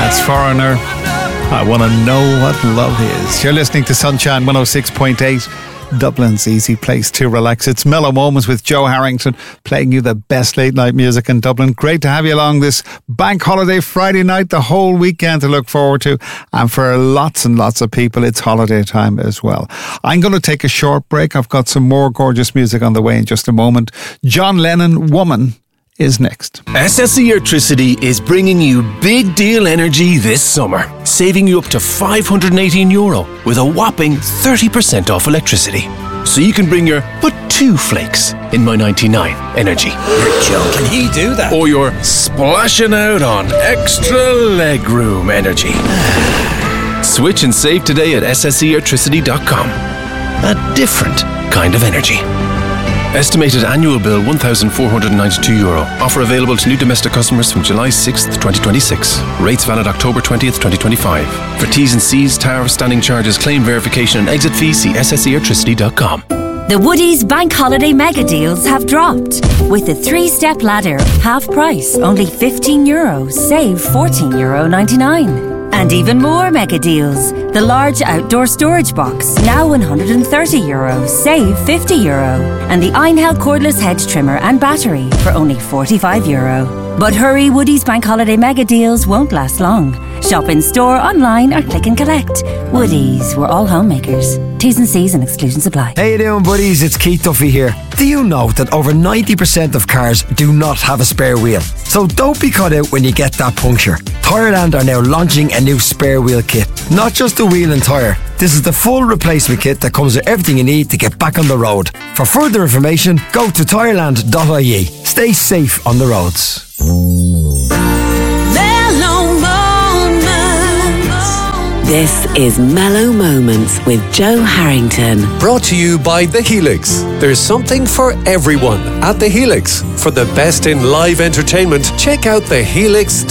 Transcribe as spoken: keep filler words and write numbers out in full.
That's Foreigner. I want to know what love is. You're listening to Sunshine one oh six point eight, Dublin's easy place to relax. It's Mellow Moments with Joe Harrington, playing you the best late night music in Dublin. Great to have you along this bank holiday Friday night, the whole weekend to look forward to. And for lots and lots of people, it's holiday time as well. I'm going to take a short break. I've got some more gorgeous music on the way in just a moment. John Lennon, Woman, is next. S S E Electricity is bringing you big deal energy this summer, saving you up to five hundred eighteen euro with a whopping thirty percent off electricity. So you can bring your but two flakes in my ninety-nine energy. You're joking, he do that? Or you're splashing out on extra legroom energy. Switch and save today at s s e electricity dot com. A different kind of energy. Estimated annual bill one thousand four hundred ninety-two euro. Offer available to new domestic customers from July sixth, twenty twenty-six. Rates valid October twentieth, twenty twenty-five. For T's and C's, tariff, standing charges, claim verification and exit fees, see s s e electricity dot com. The Woodies Bank Holiday Mega Deals have dropped. With the three-step ladder, half price, only fifteen euro, save fourteen euro ninety-nine. And even more mega deals. The large outdoor storage box, now one hundred thirty euro, save fifty euro. And the Einhell cordless hedge trimmer and battery for only forty-five euro. But hurry, Woodies Bank Holiday Mega Deals won't last long. Shop in store, online or click and collect. Woodies, we're all homemakers. T's and C's and exclusions apply. How you doing, buddies? It's Keith Duffy here. Do you know that over ninety percent of cars do not have a spare wheel? So don't be caught out when you get that puncture. Tireland are now launching a new spare wheel kit. Not just a wheel and tyre. This is the full replacement kit that comes with everything you need to get back on the road. For further information, go to tireland dot I E. Stay safe on the roads. This is Mellow Moments with Joe Harrington. Brought to you by The Helix. There's something for everyone at The Helix. For the best in live entertainment, check out The Helix.